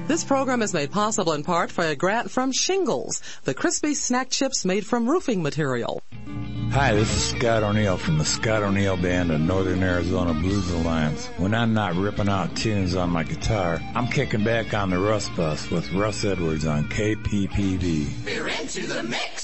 This program is made possible in part by a grant from Shingles, the crispy snack chips made from roofing material. Hi, this is Scott O'Neill from the Scott O'Neill Band of Northern Arizona Blues Alliance. When I'm not ripping out tunes on my guitar, I'm kicking back on the Russ Bus with Russ Edwards on KPPV. We're into the mix.